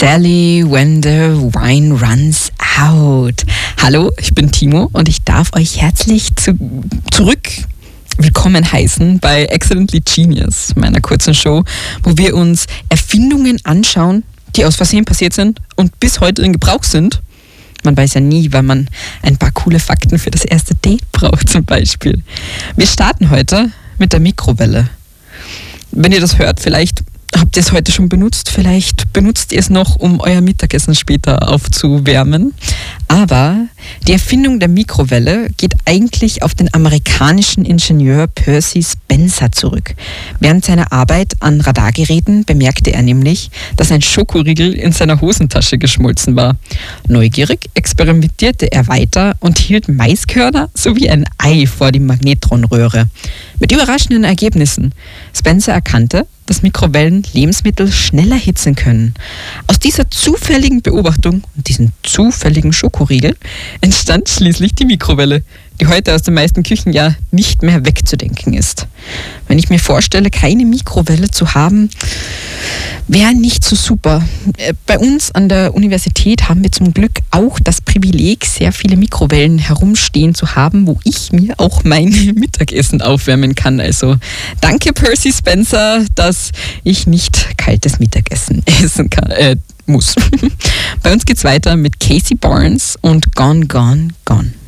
Sally when the wine runs out. Hallo, ich bin Timo und ich darf euch herzlich zurück willkommen heißen bei Excellently Genius, meiner kurzen Show, wo wir uns Erfindungen anschauen, die aus Versehen passiert sind und bis heute in Gebrauch sind. Man weiß ja nie, weil man ein paar coole Fakten für das erste Date braucht zum Beispiel. Wir starten heute mit der Mikrowelle. Wenn ihr das hört, vielleicht habt ihr es heute schon benutzt, vielleicht benutzt ihr es noch, um euer Mittagessen später aufzuwärmen. Aber die Erfindung der Mikrowelle geht eigentlich auf den amerikanischen Ingenieur Percy Spencer zurück. Während seiner Arbeit an Radargeräten bemerkte er nämlich, dass ein Schokoriegel in seiner Hosentasche geschmolzen war. Neugierig experimentierte er weiter und hielt Maiskörner sowie ein Ei vor die Magnetronröhre. Mit überraschenden Ergebnissen. Spencer erkannte, dass Mikrowellen Lebensmittel schneller erhitzen können. Aus dieser zufälligen Beobachtung und diesem zufälligen Schokoriegel entstand schließlich die Mikrowelle, die heute aus den meisten Küchen ja nicht mehr wegzudenken ist. Wenn ich mir vorstelle, keine Mikrowelle zu haben, wäre nicht so super. Bei uns an der Universität haben wir zum Glück auch das Privileg, sehr viele Mikrowellen herumstehen zu haben, wo ich mir auch mein Mittagessen aufwärmen kann. Also danke Percy Spencer, dass ich nicht kaltes Mittagessen essen muss. Bei uns geht's weiter mit Casey Barnes und Gone, Gone, Gone.